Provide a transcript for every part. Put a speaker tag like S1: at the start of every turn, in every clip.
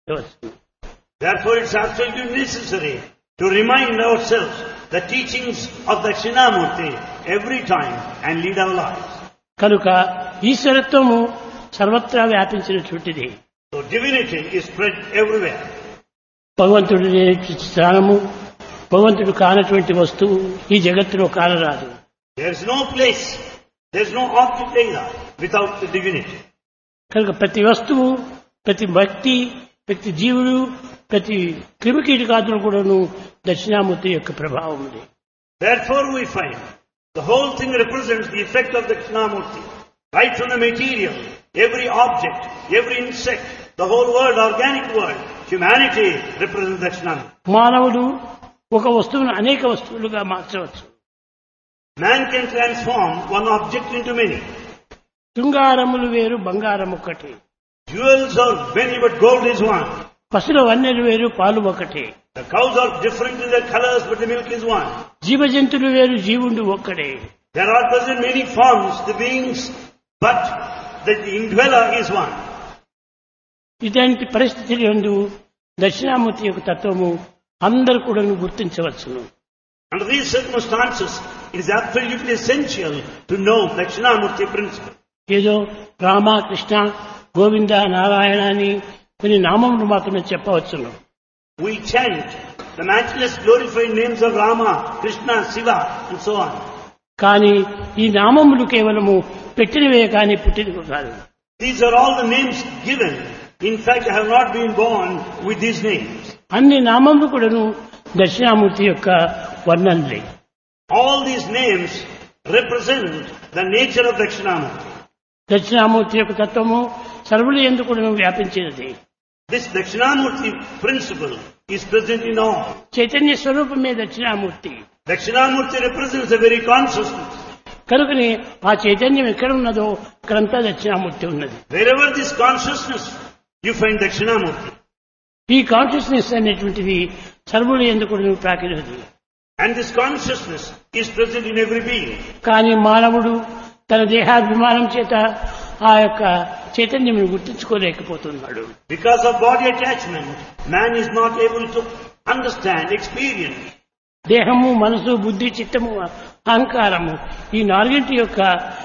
S1: Therefore, it's absolutely necessary to remind ourselves the teachings of Dakshinamurti every time and lead our lives.
S2: కనుక ఈశ్వరత్వము సర్వత్రా వ్యాపించినటువంటిది.
S1: So divinity is spread everywhere.
S2: భగవంతుడి స్థానము, భగవంతుడు కానటువంటి వస్తువు ఈ జగత్తులో కానరాదు.
S1: There is no place, there is no object either without the divinity.
S2: కనుక ప్రతి వస్తువు, ప్రతి వ్యక్తి, ప్రతి జీవుడు, ప్రతి క్రిమికీటకాదులు కూడాను దక్షిణామూర్తి యొక్క ప్రభావం ఉంది.
S1: Therefore we find the whole thing represents the effect of Dakshinamurti. Right from the material, every object, every insect, the whole world, organic world, humanity represents Dakshinamurti.
S2: మానవుడు ఒక వస్తువును అనేక వస్తువులుగా మార్చవచ్చు.
S1: Man can transform one object into many.
S2: శృంగారములు వేరు, బంగారం ఒకటి.
S1: Jewels are many, but gold is one.
S2: పశుల వన్నెలు వేరు, పాలు ఒకటి.
S1: The cows are different in their colors, but the milk is one.
S2: జీవజంతువులు వేరు, జీవుండు ఒక్కడే.
S1: There are present many forms, the beings, but the indweller is one.
S2: ఇలాంటి పరిస్థితుల యందు దక్షిణామూర్తి యొక్క తత్వము అందరూ కూడా గుర్తించవచ్చును.
S1: Under these circumstances, it is absolutely essential to know Dakshinamurti principle.
S2: ఏదో రామ, కృష్ణ, గోవింద, నారాయణ అని కొన్ని నామములు మాత్రమే చెప్పవచ్చును.
S1: We chant the matchless glorified names of Rama, Krishna, Shiva and so on.
S2: కానీ ఈ నామములు కేవలము పెట్టినవే కానీ పుట్టినవి కాదు.
S1: These are all the names given. In fact, I have not been born with these names.
S2: అన్ని నామములు కూడాను దక్షిణామూర్తి యొక్క వర్ణనలే.
S1: All these names represent the nature of Dakshinamurti.
S2: Dakshinamurthy యొక్క తత్వము సర్వుల యందు కూడాను వ్యాపించినది.
S1: This Dakshinamurti principle is present in all.
S2: Chaitanya స్వరూపమే Dakshinamurthy.
S1: Dakshinamurti represents the very consciousness.
S2: కనుకనే ఆ చైతన్యం ఎక్కడ ఉన్నదో అక్కడంతా దక్షిణామూర్తి ఉన్నది.
S1: Wherever this consciousness, you find Dakshinamurti.
S2: ఈ కాన్షియస్నెస్ అనేటువంటిది సర్వుల యందు కూడాను ప్రాకినది.
S1: And this consciousness is present in every being.
S2: కానీ మానవుడు తన దేహాభిమానం చేత ఆ యొక్క చైతన్యం గుర్తించుకోలేకపోతున్నాడు.
S1: Because of body attachment, man is not able to understand, experience.
S2: దేహము, మనసు, బుద్ధి, చిత్తము, అహంకారము ఈ నాలుగింటి యొక్క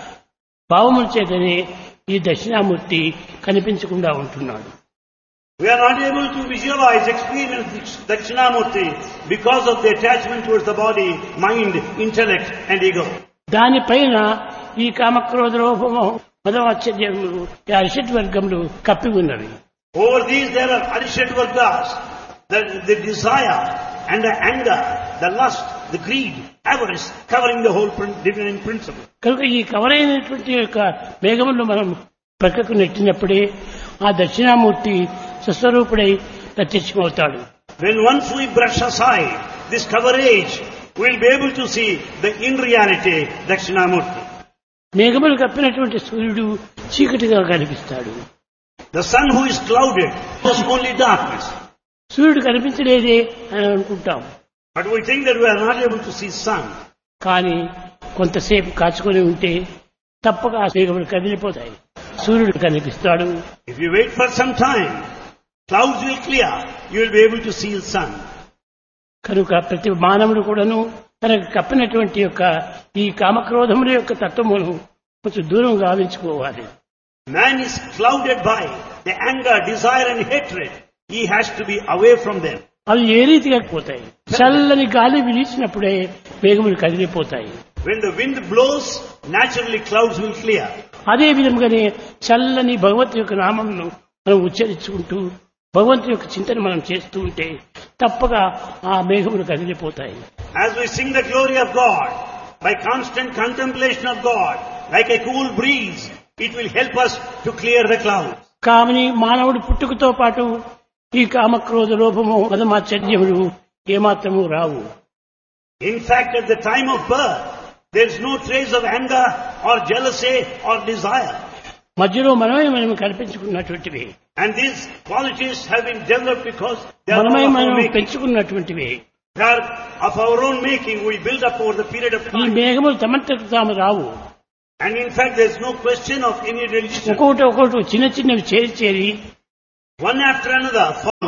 S2: భావముల చేతనే ఈ దక్షిణామూర్తి కనిపించకుండా ఉంటున్నాడు.
S1: We are not able to visualize, experience Dakshinamurti because of the attachment towards the body, mind, intellect and ego.
S2: దానిపైన ఈ కామక్రోధ లోభము, మదమాశ్చర్యములు, ఈ అరిషడ్ వర్గములు కప్పి ఉన్నవి.
S1: Over these there are Arishad Vargas, the desire and the anger, the lust, the greed, avarice, covering the whole divine principle.
S2: కనుక ఈ కవరైనటువంటి యొక్క మేఘములను మనం ప్రక్కకు నెట్టినప్పుడే ఆ Dakshinamurthy స్వస్వరూపుడై ప్రత్యక్షమవుతాడు.
S1: When once we brush aside this coverage, we will be able to see the in reality Dakshinamurti.
S2: మేఘములు కప్పినటువంటి సూర్యుడు చీకటిగా కనిపిస్తాడు.
S1: The sun who is clouded was only darkness.
S2: సూర్యుడు కనిపించలేదే అని అనుకుంటాం.
S1: But we think that we are not able to see sun.
S2: కానీ కొంతసేపు కాచుకొని ఉంటే తప్పక ఆ మేఘములు కదిలిపోతాయి. సూర్యుడు కనిపిస్తాడు.
S1: If you wait for some time, clouds will clear. You will be able to see the sun.
S2: కనుక ప్రతి మానవుడు కూడాను తనకు కప్పినటువంటి యొక్క ఈ కామక్రోధముల యొక్క తత్వమును కొంచెం దూరం గావించుకోవాలి.
S1: Man is clouded by the anger, desire and hatred. He has to be away from them.
S2: అవి ఏ రీతిగా పోతాయి? చల్లని గాలి వీచినప్పుడే మేఘములు కదిలిపోతాయి.
S1: When the wind blows, naturally clouds will clear.
S2: అదే విధంగానే చల్లని భగవంతు యొక్క నామమును మనం ఉచ్చరించుకుంటూ భగవంతుని యొక్క చింతన మనం చేస్తూ ఉంటే తప్పక ఆ మేఘములు కదిలిపోతాయి.
S1: As we sing the glory of God, by constant contemplation of God, like a cool breeze, it will help us to clear the clouds.
S2: కామని మానవుడు పుట్టుకతో పాటు ఈ కామక్రోధ లోభము, మదమాశ్చర్యములు ఏమాత్రము రావు.
S1: In fact, at the time of birth, there is no trace of anger or jealousy or desire.
S2: మధ్యలో మనమే మనం కల్పించుకున్నటువంటివి.
S1: And these qualities have been developed because they are
S2: మనమే
S1: of our
S2: మనం
S1: making.
S2: పెంచుకున్నటువంటివి.
S1: They are of our own making. We build up over the period of
S2: ఈ
S1: time.
S2: మేఘములు తమంతకు తాము రావు.
S1: And in fact, there is no question of any religion.
S2: ఒక్కొక్కటి చిన్న చిన్నవి చేరి
S1: One after another,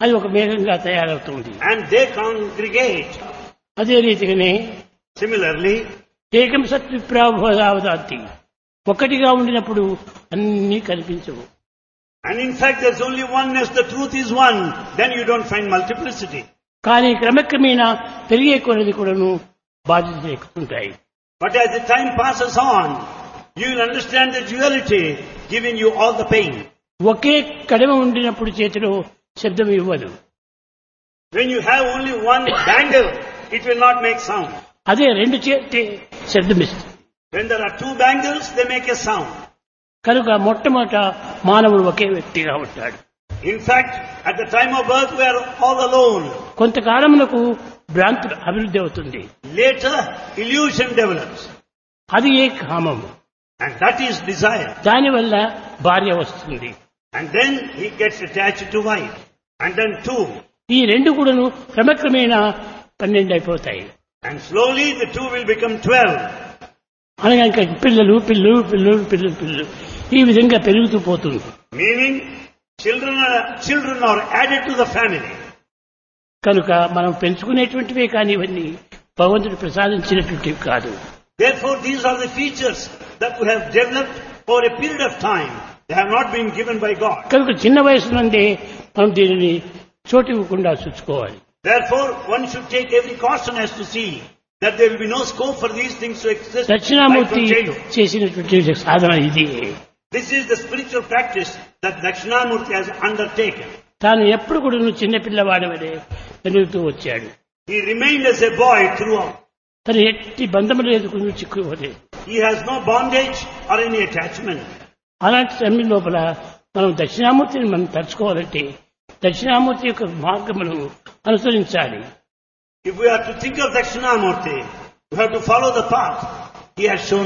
S2: అది ఒక మేఘంగా తయారవుతుంది.
S1: and they congregate.
S2: అదే రీతిగానే
S1: Similarly,
S2: ఏకం సత్ విప్రావదాంతి, ఒక్కటిగా ఉండినప్పుడు అన్నీ కనిపించవు.
S1: and in fact there's only oneness, the truth is one, then you don't find multiplicity.
S2: కానీ క్రమక్రమేణా పెరిగే కొలది కూడాను బాధ్యతలు ఎక్కుతుంటాయి.
S1: But as the time passes on, you will understand the duality giving you all the pain.
S2: ఒకే కడమ ఉండినప్పుడు చేతిలో శబ్దం ఇవ్వదు.
S1: When you have only one bangle, it will not make sound.
S2: అదే రెండు చేతి శబ్దం ఇస్తుంది.
S1: When there are two bangles, they make a sound.
S2: కనుక మొట్టమొదట మానవుడు ఒకే వ్యక్తిగా ఉంటాడు.
S1: In fact, at the time of birth, we are all alone.
S2: కొంతకాలమునకు భ్రాంతి అభివృద్ధి అవుతుంది.
S1: Later, illusion develops.
S2: అది ఏ కామము,
S1: And that is desire.
S2: దానివల్ల భార్య వస్తుంది.
S1: And then he gets attached to wife. And then two.
S2: ఈ రెండు కూడాను క్రమక్రమేణా 12 అయిపోతాయి.
S1: And slowly the two will become 12.
S2: అనగా ఇంకా పిల్లలు పిల్లలు పిల్లలు పిల్లలు పిల్లలు ఈ విధంగా పెరుగుతూ పోతుంది.
S1: Meaning, children are added to the family.
S2: కనుక మనం పెంచుకునేటువంటివే కానీ ఇవన్నీ భగవంతుడు ప్రసాదించినటువంటివి కాదు.
S1: Therefore, these are the features that we have developed over a period of time. They have not been given by God.
S2: కనుక చిన్న వయసు నుండే మనం దీనిని చోటు ఇవ్వకుండా చూసుకోవాలి.
S1: Therefore, one should take every caution as to see that there will be no scope for these things to exist.
S2: Dakshinamurthy
S1: right from childhood.
S2: చేసినటువంటి సాధన ఇది.
S1: This is the spiritual practice that Dakshinamurti has undertaken.
S2: తాను ఎప్పుడు కూడా చిన్న పిల్లవాడవనే పెరుగుతూ వచ్చాడు.
S1: He remained as a boy throughout.
S2: తను ఎట్టి బంధము లేదు, కొంచెం చిక్కుకోలేదు.
S1: He has no bondage or any attachment.
S2: అలాంటి సమయం లోపల మనం దక్షిణామూర్తిని మనం తలుచుకోవాలంటే దక్షిణామూర్తి యొక్క మార్గమును అనుసరించాలి.
S1: If we are to think of Dakshinamurti, we have to follow the path he has shown.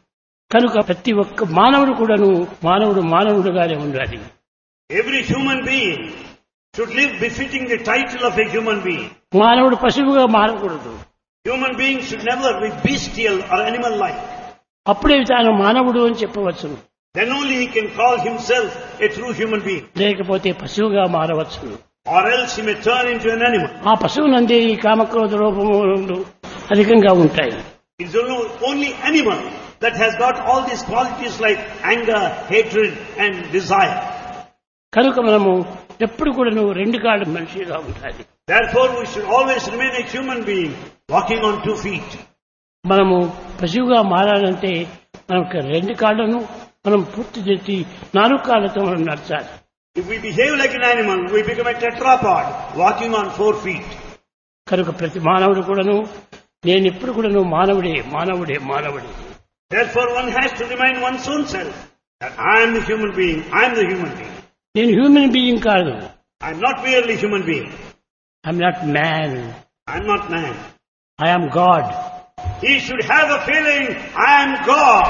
S2: కనుక ప్రతి ఒక్క మానవుడు కూడాను మానవుడుగానే ఉండాలి.
S1: Every human being should live befitting the title of a human being.
S2: మానవుడు పశువుగా మారకూడదు.
S1: Human beings should never be bestial or animal-like.
S2: అప్పుడే తాను మానవుడు అని చెప్పవచ్చు.
S1: Then only he can call himself a true human being.
S2: లేకపోతే పశువుగా మారవచ్చు.
S1: Or else he may turn into an animal.
S2: ఆ పశువు నందే ఈ కామక్రోధ రూపములు అధికంగా ఉంటాయి.
S1: It's only animal that has got all these qualities like anger, hatred and desire.
S2: కనుక మనము ఎప్పుడు కూడా రెండు కాళ్ళ మనిషిగా ఉండాలి.
S1: Therefore we should always remain a human being walking on 2 feet.
S2: మనము పశువుగా మారాలంటే మనకు రెండు కాళ్ళను మనం పూర్తి చేసి 4 కాళ్ళతో మనం నడచాలి.
S1: If we behave like an animal, we become a tetrapod walking on 4 feet.
S2: కనుక ప్రతి మానవుడు కూడాను నేను ఎప్పుడు కూడాను మానవుడే మానవుడే మానవుడే.
S1: Therefore one has to remind one's own self that I am the human being, I am the human being.
S2: నేను హ్యూమన్ బీయింగ్ కాదు.
S1: I am not merely human being.
S2: I am not man.
S1: I am not man.
S2: I am God.
S1: He should have a feeling, I am God.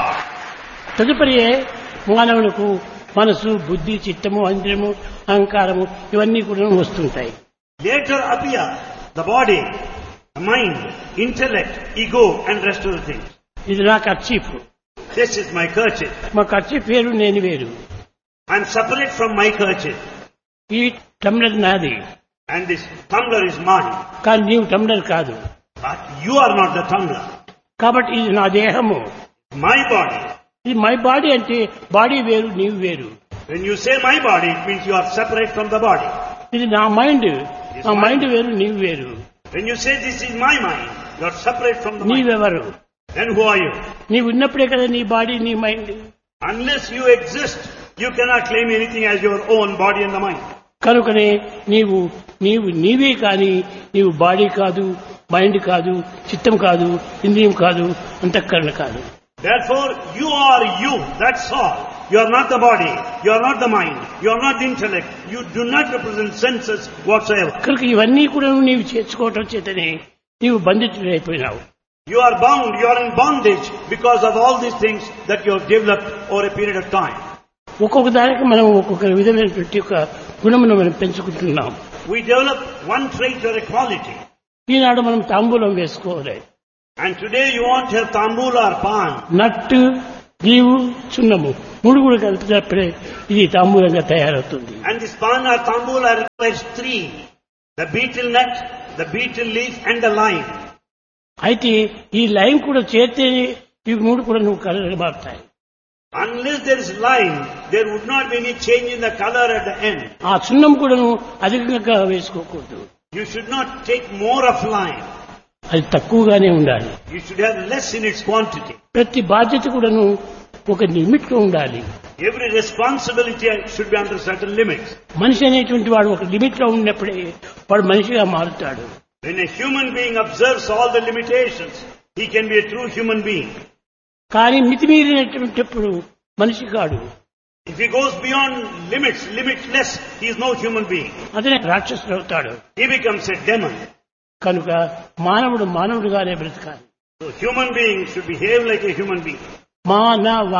S2: తదుపరి మానవులకు మనసు, బుద్ధి, చిత్తము, ఇంద్రియము, అహంకారము ఇవన్నీ కూడా వస్తుంటాయి.
S1: Later appear the body, the mind, intellect, ego and rest of the things.
S2: ఇది నా kerchief.
S1: This is my kerchief.
S2: మా కర్చీఫ్ వేరు, నేను వేరు.
S1: I am separate from my kerchief.
S2: ఈ టమ్లర్ నాది.
S1: And this tumbler is mine.
S2: కానీ నీవు టమ్లర్ కాదు.
S1: But you are not the tumbler.
S2: కాబట్టి ఇది నా దేహము.
S1: My body.
S2: ఇది మై బాడీ అంటే బాడీ వేరు, నీవు వేరు.
S1: When you say my body, it means you are separate from the body.
S2: ఇది నా మైండ్. నా మైండ్ వేరు, నీవు వేరు.
S1: When you say this is my mind, you are separate from the mind.
S2: నీవెవరు?
S1: Then who are you?
S2: నీవు ఉన్నప్పుడే కదా నీ బాడీ, నీ mind.
S1: Unless you exist, you cannot claim anything as your own body and the mind.
S2: కనుకనే నీవే కానీ నీవు body కాదు, మైండ్ కాదు, చిత్తం కాదు, ఇంద్రియం కాదు, అంతఃకరణ కాదు.
S1: Therefore, you are you. That's all. You are not the body. You are not the mind. You are not the intellect. You do not represent senses whatsoever.
S2: కనుక ఇవన్నీ కూడా నీవు చేర్చుకోవటం చేతనే నీవు బంధితుడైపోయినావు.
S1: You are bound. You are in bondage because of all these things that you have developed over a period of time.
S2: ఒక్కొక్క దానికి మనం ఒక్కొక్క విధమైనటువంటి ఒక గుణమును మనం పెంచుకుంటున్నాం.
S1: We develop one trait or a quality.
S2: ఈనాడు మనం తాంబూలం వేసుకోవాలి.
S1: And today you want to have tambula or pan.
S2: నట్టు, జీవు, చున్నము మూడుగుడు కలిపినప్పుడే ఇది తాంబూలంగా తయారవుతుంది.
S1: And this pan or tambula requires three: the betel nut, the betel leaf, and the lime.
S2: అయితే ఈ lime కూడా చేస్తే ఈ మూడు కూడా నువ్వు కలర్ మారుతాయి.
S1: Unless there is lime, there would not be any change in the color at the end.
S2: ఆ సున్నం కూడా నువ్వు అధికంగా వేసుకోకూడదు.
S1: You should not take more of lime.
S2: అది తక్కువగానే ఉండాలి.
S1: You should have less in its quantity.
S2: ప్రతి బాధ్యత కూడాను ఒక లిమిట్ లో ఉండాలి.
S1: Every responsibility should be under certain limits.
S2: మనిషి అనేటువంటి వాడు ఒక లిమిట్ లో ఉన్నప్పుడే వాడు మనిషిగా మారుతాడు.
S1: When a human being observes all the limitations, he can be a true human being.
S2: కానీ మితిమీరినటువంటిప్పుడు మనిషి కాడు.
S1: If he goes beyond limits, limitless, he is no human being.
S2: అతనే రాక్షసుడు అవుతాడు.
S1: He becomes a demon.
S2: కనుక మానవుడు మానవుడుగానే బ్రతకాలి.
S1: So human being should behave like a human being.
S2: మానవ.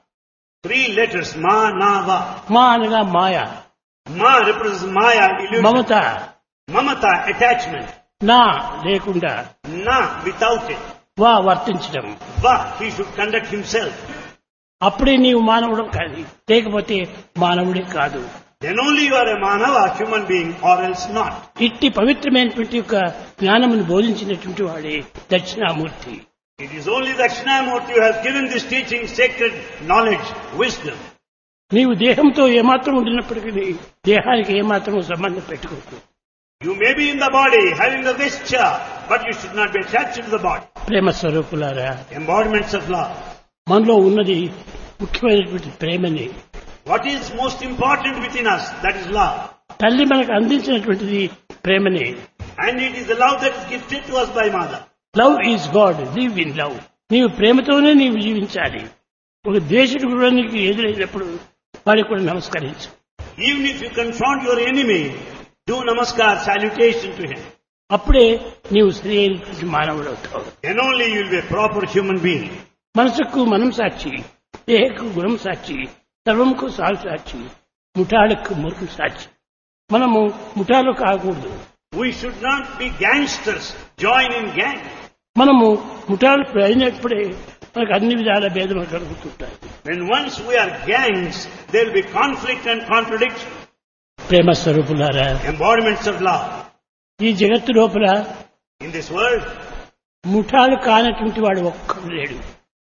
S1: 3 letters, ma, na, va.
S2: మా అనగా మాయ,
S1: Ma represents maya, illusion.
S2: మమత,
S1: Mamata, attachment.
S2: నా లేకుండా,
S1: Na, without it.
S2: వా వర్తించడం.
S1: Va, he should conduct himself.
S2: అప్పుడే నీవు మానవుడు కాదు, లేకపోతే మానవుడే కాదు.
S1: Then only you are a manava, human being, or else not.
S2: ఇట్టి పవిత్రమైనటువంటి యొక్క జ్ఞానమును బోధించినటువంటి వాడే Dakshinamurthy.
S1: It is only Dakshinamurti who has given this teaching, sacred knowledge, wisdom.
S2: నీవు దేహంతో ఏమాత్రం ఉండినప్పటికీ దేహానికి ఏమాత్రం సంబంధం పెట్టుకోకు.
S1: You may be in the body, having the vesture, but you should not be attached to the body.
S2: ప్రేమ స్వరూపులారా,
S1: Embodiments of love.
S2: మనలో ఉన్నది ముఖ్యమైనటువంటి ప్రేమని.
S1: What is most important within us? That is love.
S2: తల్లి మనకు అందించినటువంటిది ప్రేమని.
S1: And it is the love that is gifted to us by mother.
S2: Love is God, live in love. నీవు ప్రేమతోనే నీవు జీవించాలి. ఒక ద్వేషుడు కూడా నీకు ఎదురైనప్పుడు వారికి కూడా నమస్కరించు.
S1: Even if you confront your enemy, do namaskar, salutation to him.
S2: అప్పుడే నీవు సరి అయినటువంటి మానవుడు అవుతావు.
S1: Then only you will be a proper human being.
S2: మనసుకు మనం సాక్షి, దేహకు గుణం సాక్షి, సర్వంకు సాగు సాక్షి, ముఠాలకు మురుకు సాక్షి. మనము ముఠాలు కాకూడదు.
S1: We should not be gangsters, join in gang.
S2: మనము ముఠాలు అయినప్పుడే మనకు అన్ని విధాల భేదములు కలుగుతుంటాయి.
S1: When once we are gangs, there will be conflict and contradiction.
S2: ప్రేమ స్వరూపులారా,
S1: Embodiments of love.
S2: ఈ జగత్తు లోపల
S1: In this world,
S2: ముఠాలు కానటువంటి వాడు ఒక్కడు లేడు.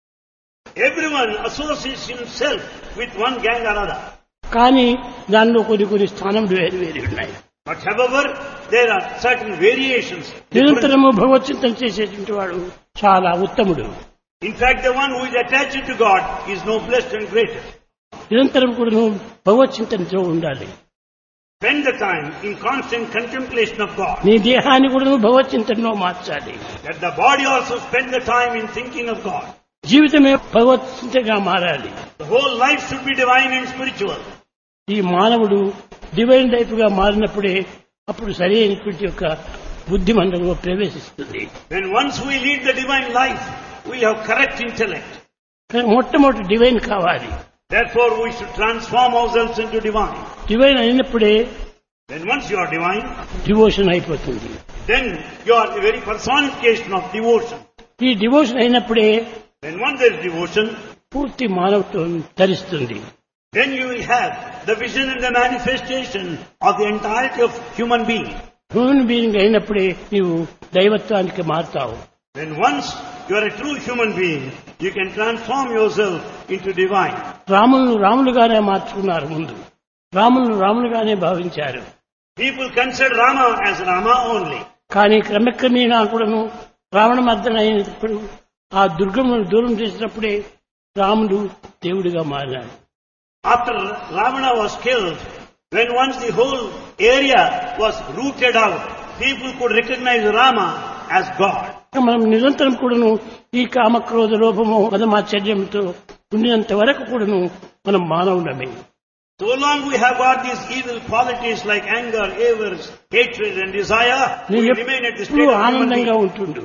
S1: everyone associates himself with one gang or other.
S2: కానీ దానిలో కొన్ని స్థానములు వేరు వేరు ఉన్నాయి.
S1: But however, there are certain variations.
S2: నిరంతరము భగవచ్చింతన చేసేటువంటి వాడు చాలా ఉత్తముడు.
S1: In fact, the one who is attached to God is noblest and greatest.
S2: నిరంతరం కూడా నువ్వు భగవచ్చింతనతో ఉండాలి.
S1: Spend the time in constant contemplation of God.
S2: నీ దేహాన్ని కూడా నువ్వు భగవచ్చింతనలో మార్చాలి.
S1: Let the body also spend the time in thinking of God.
S2: జీవితమే భగవచ్చింతగా మారాలి.
S1: The whole life should be divine and spiritual.
S2: ఈ మానవుడు డివైన్ లైఫ్ గా మారినప్పుడే అప్పుడు సరి అయినటువంటి యొక్క బుద్ధి మనలో ప్రవేశిస్తుంది.
S1: When once we lead the divine life, we have correct intellect.
S2: మొట్టమొదటి డివైన్ కావాలి.
S1: Therefore, we should transform ourselves into divine.
S2: Divine అయినప్పుడే
S1: Then once you are divine,
S2: devotion అయిపోతుంది.
S1: then you are the very personification of devotion.
S2: ఈ devotion అయినప్పుడే
S1: When once there is devotion,
S2: పూర్తి మానవత్వం ధరిస్తుంది.
S1: then you will have the vision and the manifestation of the entirety of human being.
S2: Human being అయినప్పుడే నీవు దైవత్వానికి మారుతావు.
S1: When once you are a true human being, you can transform yourself into divine.
S2: రాములను రాములుగానే మార్చుకున్నారు ముందు. రాములను రాములుగానే భావించారు.
S1: People consider Rama as Rama only.
S2: కానీ క్రమక్రమేణా కూడాను రావణ మర్దన అయినప్పుడు ఆ దుర్గమును దూరం చేసినప్పుడే రాముడు దేవుడిగా మారినాడు.
S1: After Ravana was killed, when once the whole area was rooted out, people could recognize Rama as God.
S2: మనం నిరంతరం కూడాను ఈ కామక్రోధ లోభము మదమాచర్యంతో ఉండినంత వరకు కూడాను మనం మానవులమే.
S1: So long we have got these evil qualities like anger, avarice, hatred and desire, we remain at the state
S2: ఎప్పుడు
S1: of human
S2: ఆనందంగా
S1: being.
S2: ఉంటుండు,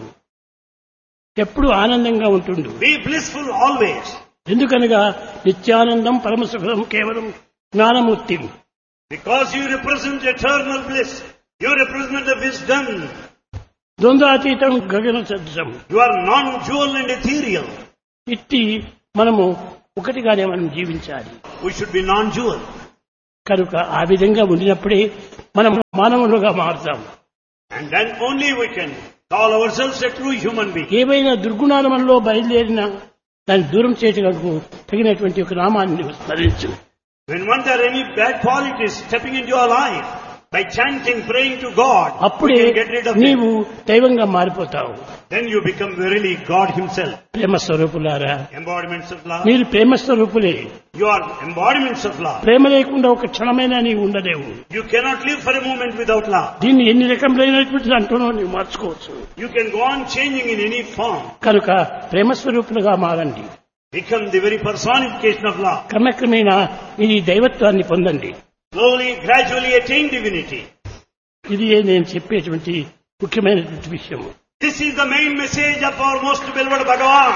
S2: ఎప్పుడు ఆనందంగా ఉంటుండు.
S1: Be blissful always.
S2: ఎందుకనగా నిత్యానందం పరమసుఖం కేవలం Gnanamurthy.
S1: Because you represent eternal bliss. You represent the wisdom.
S2: ద్వంద్వాతీతం గగన సదృశం.
S1: You are non-dual and ethereal.
S2: ఇట్టి మనము ఒకటిగానే మనం జీవించాలి.
S1: We should be non-dual.
S2: కనుక ఆ విధంగా ఉండినప్పుడే మనం మానవులుగా మారుతాం.
S1: And then only we can call ourselves a true human being.
S2: ఏవైనా దుర్గుణాల మనలో బయలుదేరినా దాన్ని దూరం చేయటకు తగినటువంటి ఒక నామాన్ని స్మరించు.
S1: When one there are any bad qualities stepping into our life, by chanting, praying to God,
S2: అప్పుడే
S1: we can get rid of
S2: నీవు
S1: them.
S2: దైవంగా మారిపోతావు.
S1: Then you become verily God Himself.
S2: ప్రేమ స్వరూపులారా,
S1: Embodiments of love.
S2: మీరు ప్రేమ స్వరూపులే.
S1: You are embodiments of love.
S2: ప్రేమ లేకుండా ఒక క్షణమైనా నీవు ఉండలేవు.
S1: You cannot live for a moment without love.
S2: దీన్ని ఎన్ని రకములైనటువంటి దాంట్లోనూ నీవు మార్చుకోవచ్చు.
S1: You can go on changing in any form.
S2: కనుక ప్రేమ స్వరూపులుగా మారండి.
S1: Become the very personification of love.
S2: క్రమక్రమేణా ఈ దైవత్వాన్ని పొందండి.
S1: Slowly, gradually attain divinity.
S2: ఇది నేను చెప్పేటువంటి ముఖ్యమైనటువంటి విషయం.
S1: This is the main message of our most beloved Bhagavan.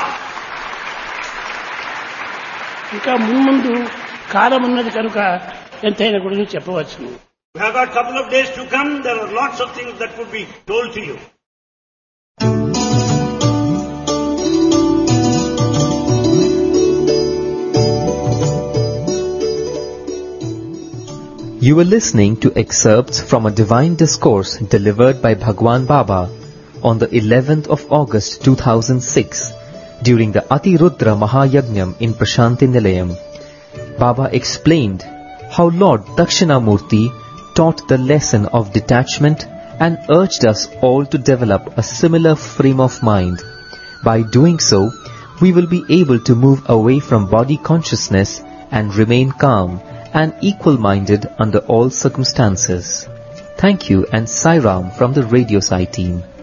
S2: ఇంకా మున్ముందు కాలం ఉన్నది కనుక ఎంతైనా కూడా చెప్పవచ్చును.
S1: We have got a couple of days to come. There are lots of things that would be told to you.
S3: You were listening to excerpts from a divine discourse delivered by Bhagwan Baba on the 11th of August 2006 during the Atirudra Mahayagnyam in Prashanti Nilayam. Baba explained how Lord Dakshinamurti taught the lesson of detachment and urged us all to develop a similar frame of mind. By doing so, we will be able to move away from body consciousness and remain calm and equal-minded under all circumstances. Thank you and Sai Ram from the Radio Sai team.